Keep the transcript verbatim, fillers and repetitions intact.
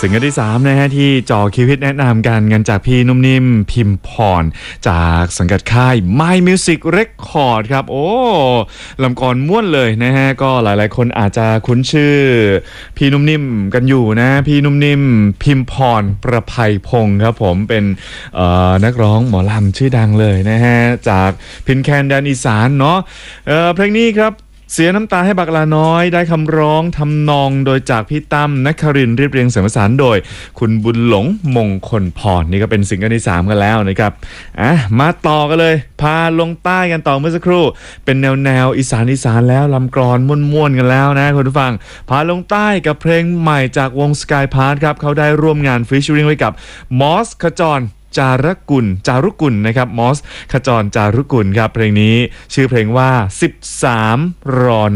สิ่งที่สามนะฮะที่จอคิวฮิตแนะนำกันกันจากพี่นุ่มนิ่มพิมพรจากสังกัดค่าย My Music Record ครับโอ้ลำกรม่วนเลยนะฮะก็หลายๆคนอาจจะคุ้นชื่อพี่นุ่มนิ่มกันอยู่นะพี่นุ่มนิ่มพิมพรประภัยพงศ์ครับผมเป็นนักร้องหมอลำชื่อดังเลยนะฮะจากพินแคนแดนอีสานเนาะเพลงนี้ครับเสียน้ำตาให้บักลาน้อยได้คำร้องทำนองโดยจากพี่ตั้มนครินทร์เรียบเรียงเสียงประสานโดยคุณบุญหลงมงคลพรนี่ก็เป็นซิงเกิลที่สามกันแล้วนะครับอ่ะมาต่อกันเลยพาลงใต้กันต่อเมื่อสักครู่เป็นแนวแนวอีสานอีสานแล้วลำกรอนม่วนๆกันแล้วนะคุณผู้ฟังพาลงใต้กับเพลงใหม่จากวง Sky Park ครับเขาได้ร่วมงานฟีเจอริ่งไว้กับมอสขจรจารกุลจารุกุลนะครับมอสขจรจารุกุลครับเพลงนี้ชื่อเพลงว่าสิบสามรอ